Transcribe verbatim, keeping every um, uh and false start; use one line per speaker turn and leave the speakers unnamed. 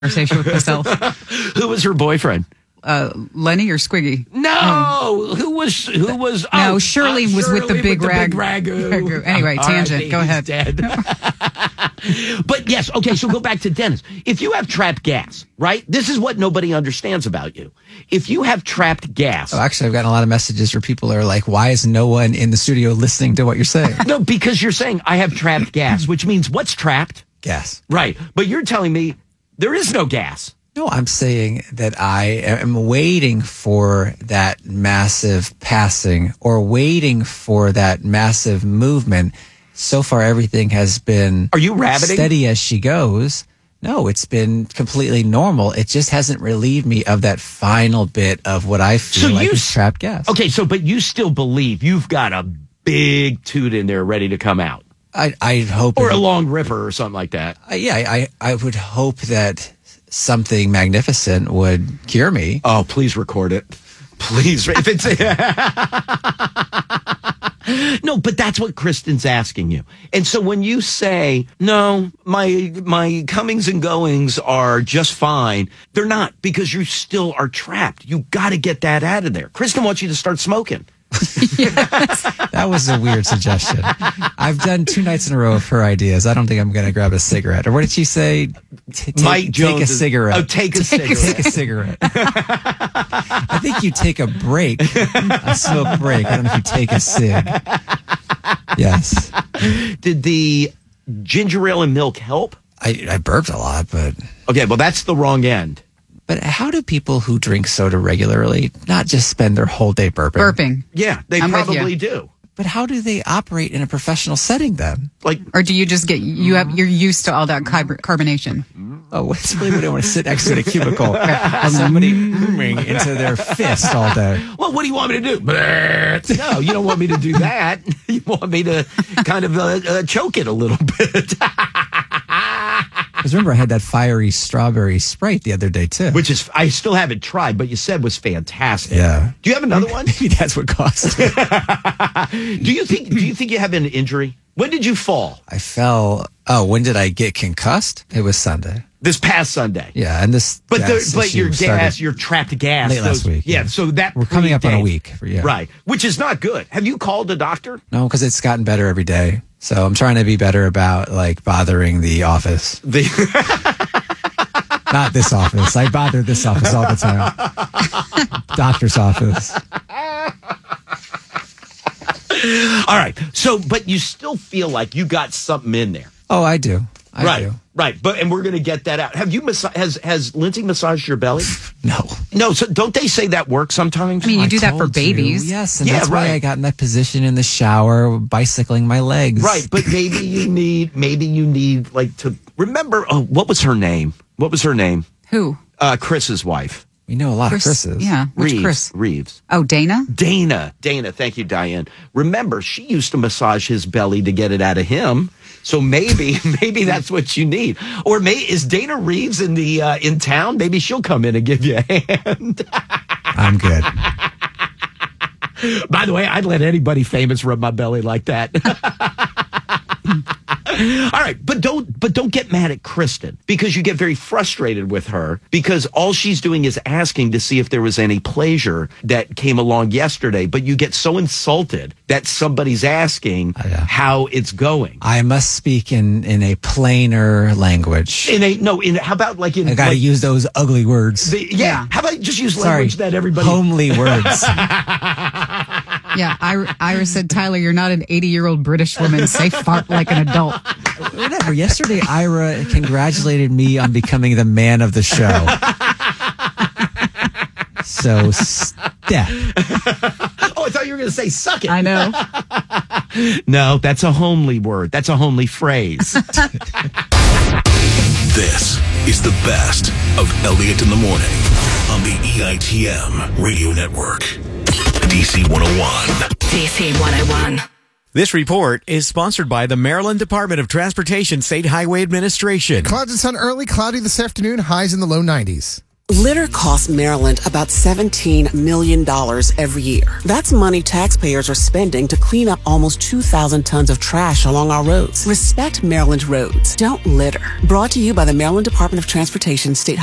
conversation with myself.
Who was her boyfriend?
Uh, Lenny or Squiggy?
No, oh. who was who was?
No,
oh,
Shirley
uh,
was
Shirley
with the big
with
rag.
The big ragu.
Anyway, tangent.
Right,
go ahead.
Dead. But yes, okay. So go back to Dennis. If you have trapped gas, right? This is what nobody understands about you. If you have trapped gas,
oh, actually, I've gotten a lot of messages where people are like, "Why is no one in the studio listening to what you're saying?"
No, because you're saying I have trapped gas, which means what's trapped?
Gas.
Right. But you're telling me there is no gas.
No, I'm saying that I am waiting for that massive passing or waiting for that massive movement. So far, everything has been
Are you rabbiting?
Steady as she goes. No, it's been completely normal. It just hasn't relieved me of that final bit of what I feel
so
like
you,
is trapped gas.
Okay, so but you still believe you've got a big toot in there ready to come out.
I, I hope.
Or
it,
a long ripper or something like that.
Uh, yeah, I, I would hope that something magnificent would cure me.
Oh, please record it. Please. If it's No, but that's what Kristen's asking you. And so when you say, no, my my comings and goings are just fine, they're not, because you still are trapped. You got to get that out of there. Kristen wants you to start smoking.
Yes. That was a weird suggestion. I've done two nights in a row of her ideas. I don't think I'm going to grab a cigarette. Or what did she say? T- take,
Mike Jones
take a
is,
cigarette.
Oh, take a
take,
cigarette.
Take a cigarette. I think you take a break, a smoke break. I don't know if you take a cig. Yes.
Did the ginger ale and milk help?
I, I burped a lot, but...
Okay, well, that's the wrong end.
But how do people who drink soda regularly not just spend their whole day burping?
Burping.
Yeah, they
I'm with
probably
you.
do.
But how do they operate in a professional setting then?
Like,
or do you just get you have you're used to all that carb- carbonation?
Oh, it's really what I want to sit next to in a cubicle. Somebody moving into their fist all day.
Well, what do you want me to do? No, you don't want me to do that. You want me to kind of uh, uh, choke it a little bit.
Because remember, I had that fiery strawberry Sprite the other day, too.
Which is, I still haven't tried, but you said was fantastic.
Yeah.
Do you have another one?
Maybe that's what caused it.
do you think, do you think you have an injury? When did you fall?
I fell. Oh, when did I get concussed? It was Sunday.
This past Sunday.
Yeah, and this.
But the, but
issue
your gas,
started
your trapped gas.
late last
those-
week,
Yeah,
yeah.
so that
We're coming up on a
predates-
week. For, yeah.
Right, which is not good. Have you called a doctor?
No, because it's gotten better every day. So I'm trying to be better about like bothering the office.
The
Not this office. I bother this office all the time. Doctor's office.
All right. So, but you still feel like you got something in there.
Oh, I do. I
right.
do.
Right. But, and we're going to get that out. Have you, massa- has, has Lindsay massaged your belly?
No.
No. So don't they say that works sometimes?
I mean, you
I
do that for
told
babies.
you. Yes, and
Yeah,
that's why
right.
I got in that position in the shower, bicycling my legs.
Right. But maybe you need, maybe you need like to remember, oh, what was her name? What was her name?
Who?
Uh, Chris's wife.
We know a lot
Chris,
of Chris's.
Yeah. Which
Reeves.
Chris?
Reeves.
Oh, Dana?
Dana. Dana. Thank you, Diane. Remember, she used to massage his belly to get it out of him. So maybe, maybe that's what you need. Or may is Dana Reeves in the uh, in town? Maybe she'll come in and give you a hand.
I'm good.
By the way, I'd let anybody famous rub my belly like that. All right, but don't but don't get mad at Kristen, because you get very frustrated with her because all she's doing is asking to see if there was any pleasure that came along yesterday, but you get so insulted that somebody's asking
Oh, yeah.
how it's going.
I must speak in, in a plainer language.
In a no, in how about like in
I got to
like,
use those ugly words.
the, yeah,
Yeah.
how about just use
Sorry.
language that everybody
Homely words.
Yeah. Ira, Ira said, Tyler, you're not an eighty-year-old British woman. Say fart like an adult.
Whatever. Yesterday, Ira congratulated me on becoming the man of the show. So, step.
Oh, I thought you were going to say suck it.
I know.
No, that's a homely word. That's a homely phrase.
This is the best of Elliot in the Morning on the E I T M Radio Network. D C one oh one.
D C one oh one.
This report is sponsored by the Maryland Department of Transportation State Highway Administration.
Clouds and sun early, cloudy this afternoon, highs in the low nineties.
Litter costs Maryland about seventeen million dollars every year. That's money taxpayers are spending to clean up almost two thousand tons of trash along our roads. Respect Maryland roads. Don't litter. Brought to you by the Maryland Department of Transportation, State